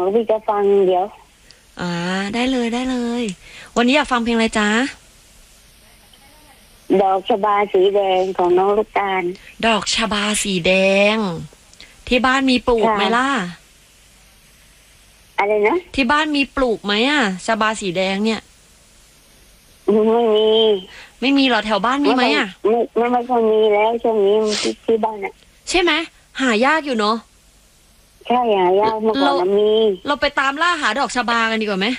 แล้วพี่จะฟังเดี๋ยวได้เลยได้เลยวันนี้อยากฟังเพลงอะไรจ๊ะดอกชบาสีแดงของน้องลูกตาลดอกชบาสีแดงที่บ้านมีปลูกไหมล่ะอะไรนะที่บ้านมีปลูกไหมชบาสีแดงเนี่ยไม่มีหรอแถวบ้านมีไหมไม่ค่อยมีแล้วช่วงนี้ที่บ้านใช่ไหมหายากอยู่เนาะใช่หายากเมื่อก่อนมีเราไปตามล่าหาดอกชบากันดีกว่าไหม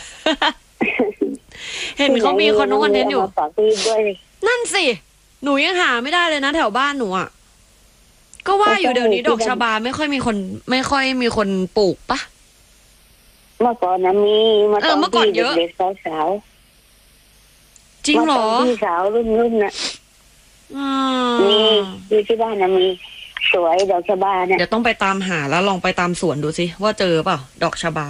เห็นเขามีคนนู้นคนนี้อยู่นั่นสิหนูยังหาไม่ได้เลยนะแถวบ้านหนูก็ว่าอยู่เดี๋ยวนี้ดอกชบาไม่ค่อยมีคนปลูกปะเมื่อก่อนมีเมื่อก่อนเยอะเด็กสาวจริงเหรอพี่สาวรุ่นน่ะมีอยู่ที่บ้านมีสวยดอกชบาเนี่ยเดี๋ยวต้องไปตามหาแล้วลองไปตามสวนดูสิว่าเจอเปล่าดอกชบา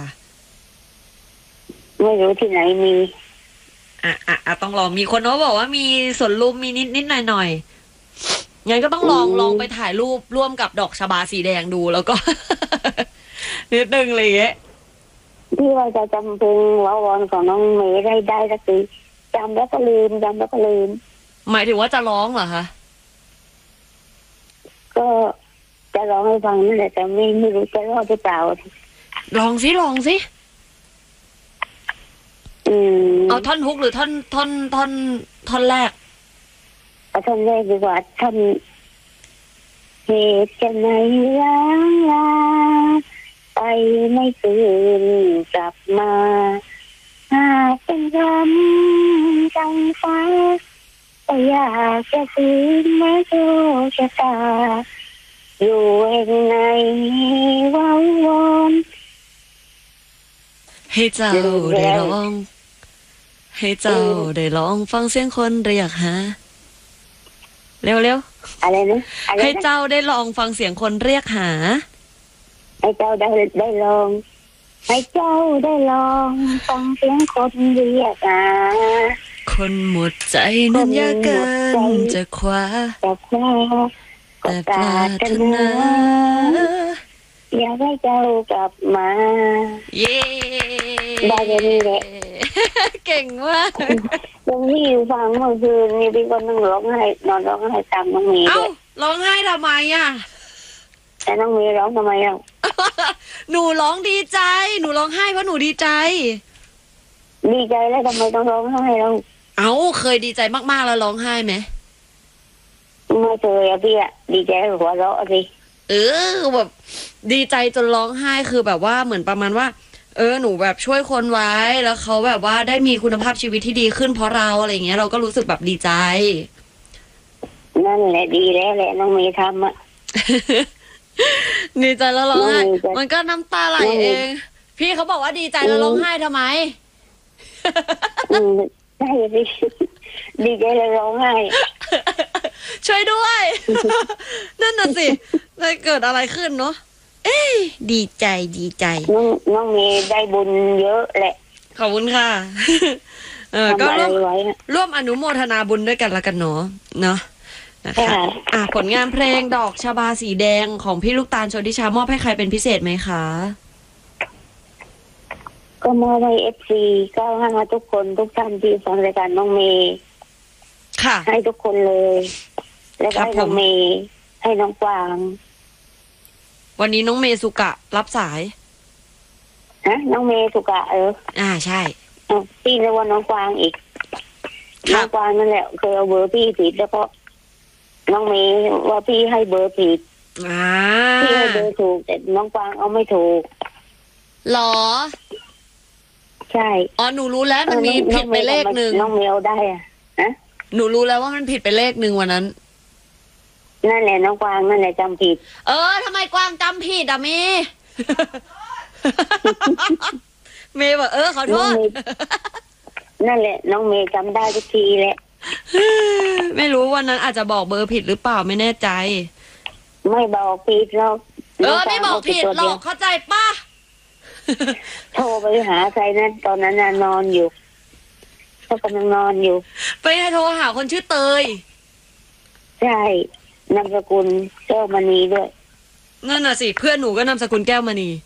ไม่รู้ที่ไหนมีต้องลองมีคนเขาบอกว่ามีสวนลุมมีนิดหน่อยงั้นก็ต้องลองไปถ่ายรูปร่วมกับดอกชบาสีแดงดูแล้วก็ นิดนึงเลยพี่ว่าจะจำเพลงวาวอนของน้องเมย์ได้สักทีจำแล้วก็ลืมหมายถึงว่าจะร้องเหรอคะก็จะร้องให้ฟังนั่นแหละแต่ไม่รู้จะร้องหรือเปล่าลองสิเอาท่อนฮุกหรือท่อนแรกเอาท่อนแรกดีกว่าท่อนเหตุจะไหนล้างลาไปไม่คืนกลับมาหากเป็นคำจังฟ้าก็อยากจะคืนแม้โชคชะตาอยู่เองในวังวนให้เจ้าได้ลองฟังเสียงคนเรียกหาเร็วอะไรนะให้เจ้าได้ลองฟังเสียงคนเรียกหาให้เจ้าได้ลองให้เจ้าได้ลองฟังเสียงคนเรียกหาคนหมดใจนั้นยากเกินจะคว้าแต่ปรารถนาอยากให้เจ้ากลับมาเย้ได้เลยแหละเก่งมากตรงที่อยู่ฟังเมื่อคืนนี่พี่ก็นั่งร้องไห้นอนร้องไห้ตามน้องเมย์ร้องไห้ทำไมแต่น้องเมย์ร้องทำไมหนูร้องดีใจหนูร้องไห้เพราะหนูดีใจแล้วทำไมต้องร้องไห้เคยดีใจมากๆแล้วร้องไห้ไหมไม่เคยพี่ดีใจหัวเราะสิแบบดีใจจนร้องไห้คือแบบว่าเหมือนประมาณว่าหนูแบบช่วยคนไว้แล้วเขาแบบว่าได้มีคุณภาพชีวิตที่ดีขึ้นเพราะเราอะไรเงี้ยเราก็รู้สึกแบบดีใจนั่นแหละดีแล้วแหละน้องเมย์ทำดีใจแล้วร้องไห้มันก็น้ำตาไหลเองพี่เขาบอกว่าดีใจแล้วร้องไห้ทำไมใช่ดิดีใจแล้วร้องไห้ช่วยด้วยนั่นน่ะสิเลยเกิดอะไรขึ้นเนาะดีใจน้องเมย์ได้บุญเยอะแหละขอบคุณค่ะก็ร่วมอนุโมทนาบุญด้วยกันละกันเนาะนะคะผลงานเพลงดอกชบาสีแดงของพี่ลูกตาลชนทิชามอบให้ใครเป็นพิเศษไหมคะก็มอบให้FCก็ให้ทุกคนทุกท่านที่ฟังรายการน้องเมย์ค่ะให้ทุกคนเลยและให้น้องเมย์ให้น้องกวางวันนี้น้องเมสุกะรับสายน้องเมสุกะใช่พี่เรียกว่าน้องกวางอีกน้องกวางนั่นแหละเคยเอาเบอร์พี่ผิดแล้วก็น้องเมย์ว่าพี่ให้เบอร์ผิดพี่ให้เบอร์ถูกแต่น้องกวางเอาไม่ถูกหรอใช่หนูรู้แล้วมันมีผิดไปเลขนึงน้องเมย์ได้หนูรู้แล้วว่ามันผิดไปเลขนึงวันนั้นนั่นแหละน้องกวางนั่นแหละจำผิดทำไมกวางจำผิดเมย์เมย์บอกขอโทษนั่นแหละน้องเมย์จำได้ทุกทีแหละไม่รู้วันนั้นอาจจะบอกเบอร์ผิดหรือเปล่าไม่แน่ใจไม่บอกผิดหรอกไม่บอกผิดหรอกเข้าใจป่ะโทรไปหาใครนั้นตอนนั้นนอนอยู่เขากำลังนอนอยู่ไปโทรหาคนชื่อเตยใช่นามสกุลแก้วมณีด้วยนั่นน่ะสิเพื่อนหนูก็นามสกุลแก้วมณี